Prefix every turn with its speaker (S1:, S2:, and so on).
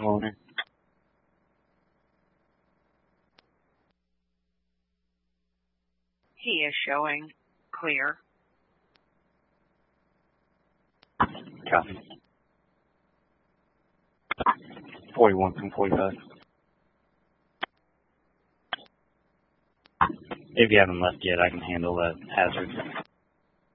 S1: owner.
S2: He is showing clear.
S1: Copy. 41 from 45. If you haven't left yet, I can handle that hazard.